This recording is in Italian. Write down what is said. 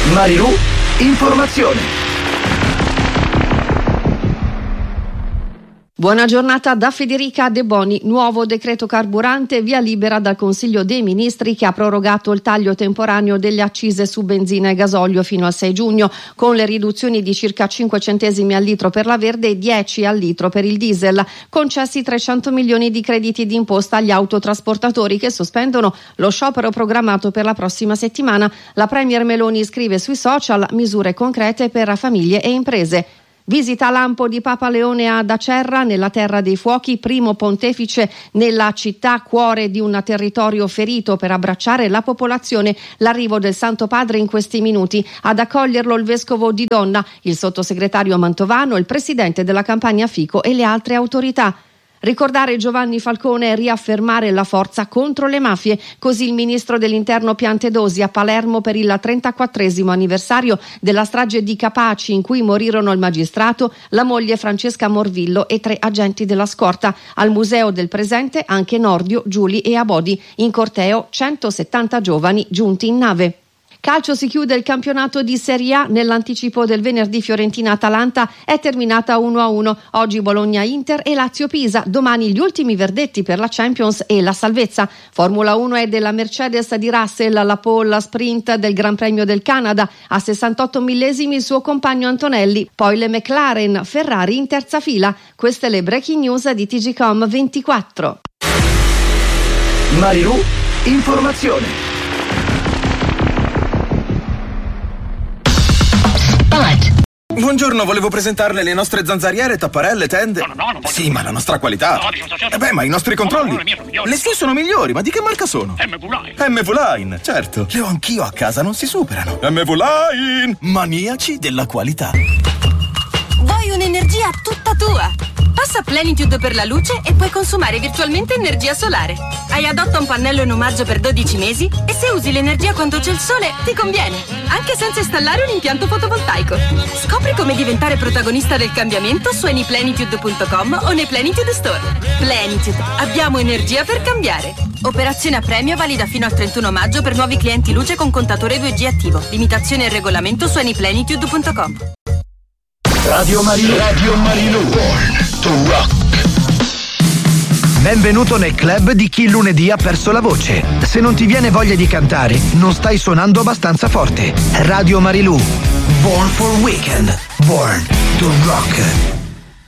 Marilù Informazione. Buona giornata da Federica De Boni. Nuovo decreto carburante, via libera dal Consiglio dei Ministri che ha prorogato il taglio temporaneo delle accise su benzina e gasolio fino al 6 giugno, con le riduzioni di circa 5 centesimi al litro per la verde e 10 al litro per il diesel. Concessi 300 milioni di crediti d'imposta agli autotrasportatori che sospendono lo sciopero programmato per la prossima settimana. La Premier Meloni scrive sui social misure concrete per famiglie e imprese. Visita lampo di Papa Leone ad Acerra, nella Terra dei Fuochi, primo pontefice nella città cuore di un territorio ferito, per abbracciare la popolazione. L'arrivo del Santo Padre in questi minuti. Ad accoglierlo il vescovo di Donna, il sottosegretario Mantovano, il presidente della Campania Fico e le altre autorità. Ricordare Giovanni Falcone e riaffermare la forza contro le mafie, così il ministro dell'Interno Piantedosi a Palermo per il 34esimo anniversario della strage di Capaci, in cui morirono il magistrato, la moglie Francesca Morvillo e 3 agenti della scorta. Al Museo del Presente anche Nordio, Giuli e Abodi. In corteo 170 giovani giunti in nave. Calcio, si chiude il campionato di Serie A. Nell'anticipo del venerdì Fiorentina-Atalanta è terminata 1-1. Oggi Bologna-Inter e Lazio-Pisa. Domani gli ultimi verdetti per la Champions e la salvezza. Formula 1 è della Mercedes di Russell, la pole sprint del Gran Premio del Canada. A 68 millesimi il suo compagno Antonelli. Poi le McLaren, Ferrari in terza fila. Queste le breaking news di TGcom 24. Marilù Informazione. Buongiorno, volevo presentarle le nostre zanzariere, tapparelle, tende. No, sì, ma la nostra qualità. Ma i nostri controlli. Le sue sono migliori, ma di che marca sono? MV-Line, certo. Le ho anch'io a casa, non si superano. MV-Line, maniaci della qualità. Vuoi un'energia tutta tua? Passa Plenitude per la luce e puoi consumare virtualmente energia solare. Hai adotta un pannello in omaggio per 12 mesi e se usi l'energia quando c'è il sole ti conviene, anche senza installare un impianto fotovoltaico. Scopri come diventare protagonista del cambiamento su anyplenitude.com o nei Plenitude Store. Plenitude, abbiamo energia per cambiare. Operazione a premio valida fino al 31 maggio per nuovi clienti luce con contatore 2G attivo. Limitazione e regolamento su anyplenitude.com. Radio Marilù. Born to rock. Benvenuto nel club di chi lunedì ha perso la voce. Se non ti viene voglia di cantare, non stai suonando abbastanza forte. Radio Marilù. Born for Weekend. Born to rock.